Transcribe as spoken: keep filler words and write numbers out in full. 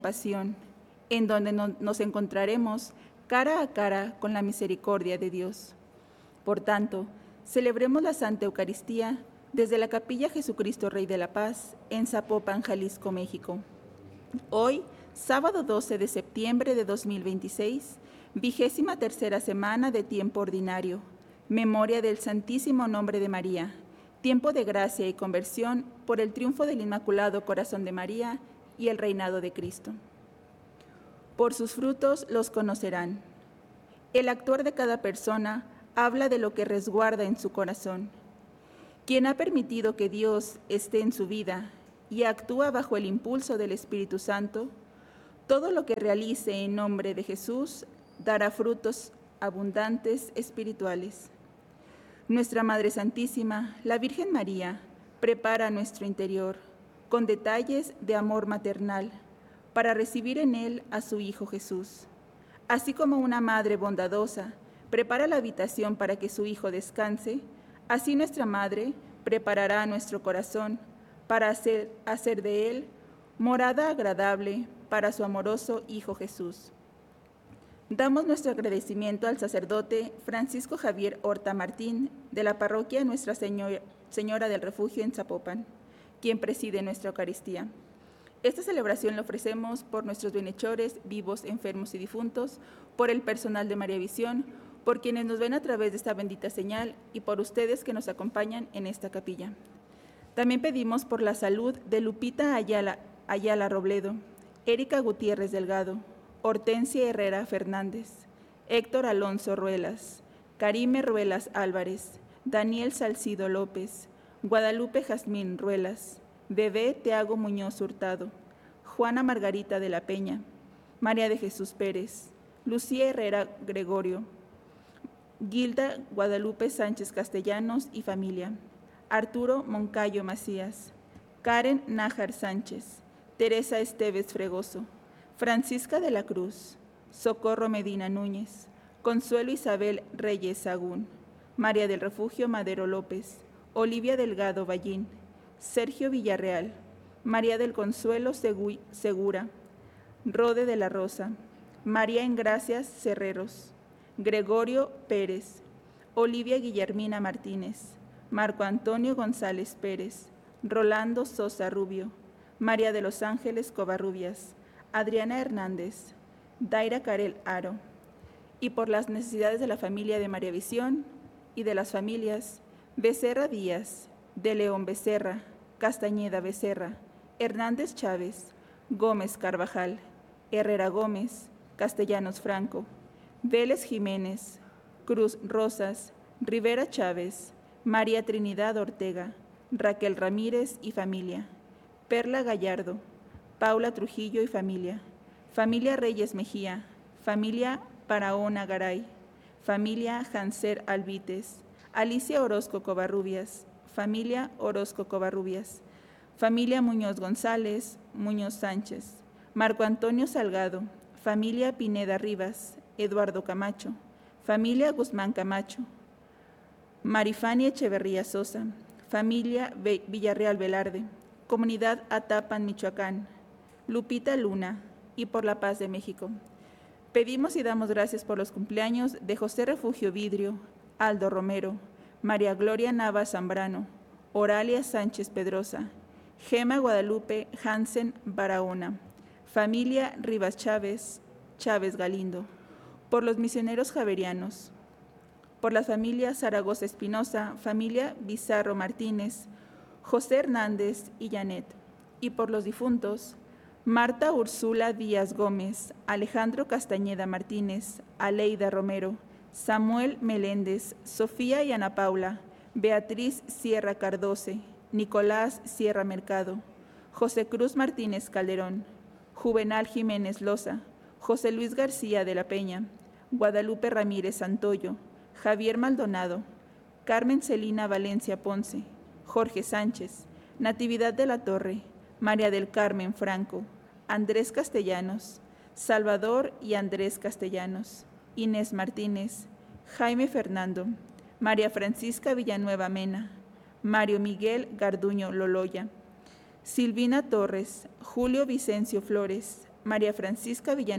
pasión, en donde no, nos encontraremos cara a cara con la misericordia de Dios. Por tanto, celebremos la Santa Eucaristía desde la Capilla Jesucristo Rey de la Paz en Zapopan, Jalisco, México. Hoy, sábado doce de septiembre de dos mil veintiséis, vigésima tercera semana de tiempo ordinario, memoria del Santísimo Nombre de María, tiempo de gracia y conversión por el triunfo del Inmaculado Corazón de María y el reinado de Cristo. Por sus frutos los conocerán. El actuar de cada persona habla de lo que resguarda en su corazón. Quien ha permitido que Dios esté en su vida y actúa bajo el impulso del Espíritu Santo, todo lo que realice en nombre de Jesús dará frutos abundantes espirituales. Nuestra Madre Santísima, la Virgen María, prepara nuestro interior con detalles de amor maternal para recibir en él a su Hijo Jesús. Así como una madre bondadosa prepara la habitación para que su Hijo descanse, así nuestra Madre preparará nuestro corazón para hacer, hacer de él morada agradable para su amoroso Hijo Jesús. Damos nuestro agradecimiento al sacerdote Francisco Javier Horta Martín de la parroquia Nuestra Señora del Refugio en Zapopan, quien preside nuestra Eucaristía. Esta celebración la ofrecemos por nuestros bienhechores, vivos, enfermos y difuntos, por el personal de María Visión, por quienes nos ven a través de esta bendita señal y por ustedes que nos acompañan en esta capilla. También pedimos por la salud de Lupita Ayala, Ayala Robledo, Erika Gutiérrez Delgado, Hortensia Herrera Fernández, Héctor Alonso Ruelas, Karime Ruelas Álvarez, Daniel Salcido López, Guadalupe Jazmín Ruelas, Bebé Teago Muñoz Hurtado, Juana Margarita de la Peña, María de Jesús Pérez, Lucía Herrera Gregorio, Gilda Guadalupe Sánchez Castellanos y familia, Arturo Moncayo Macías, Karen Nájar Sánchez, Teresa Esteves Fregoso, Francisca de la Cruz, Socorro Medina Núñez, Consuelo Isabel Reyes Sagún, María del Refugio Madero López, Olivia Delgado Ballín, Sergio Villarreal, María del Consuelo Segura, Rode de la Rosa, María Engracias Cerreros, Gregorio Pérez, Olivia Guillermina Martínez, Marco Antonio González Pérez, Rolando Sosa Rubio, María de los Ángeles Covarrubias, Adriana Hernández, Daira Carel Aro, y por las necesidades de la familia de María Visión y de las familias Becerra Díaz, de León Becerra, Castañeda Becerra, Hernández Chávez, Gómez Carvajal, Herrera Gómez, Castellanos Franco, Vélez Jiménez, Cruz Rosas, Rivera Chávez, María Trinidad Ortega, Raquel Ramírez y familia, Perla Gallardo, Paula Trujillo y familia, familia Reyes Mejía, familia Paraona Garay, familia Hanser Alvites, Alicia Orozco Covarrubias, familia Orozco Covarrubias, familia Muñoz González, Muñoz Sánchez, Marco Antonio Salgado, familia Pineda Rivas, Eduardo Camacho, familia Guzmán Camacho, Marifani Echeverría Sosa, familia Villarreal Velarde, comunidad Atapan, Michoacán, Lupita Luna y por la paz de México. Pedimos y damos gracias por los cumpleaños de José Refugio Vidrio, Aldo Romero, María Gloria Nava Zambrano, Oralia Sánchez Pedrosa, Gema Guadalupe Hansen Barahona, familia Rivas Chávez, Chávez Galindo, por los misioneros javerianos, por la familia Zaragoza Espinosa, familia Bizarro Martínez, José Hernández y Janet, y por los difuntos, Marta Úrsula Díaz Gómez, Alejandro Castañeda Martínez, Aleida Romero, Samuel Meléndez, Sofía y Ana Paula, Beatriz Sierra Cardoce, Nicolás Sierra Mercado, José Cruz Martínez Calderón, Juvenal Jiménez Loza, José Luis García de la Peña, Guadalupe Ramírez Santoyo, Javier Maldonado, Carmen Celina Valencia Ponce, Jorge Sánchez, Natividad de la Torre, María del Carmen Franco, Andrés Castellanos, Salvador y Andrés Castellanos, Inés Martínez, Jaime Fernando, María Francisca Villanueva Mena, Mario Miguel Garduño Loloya, Silvina Torres, Julio Vicencio Flores, María Francisca Villanueva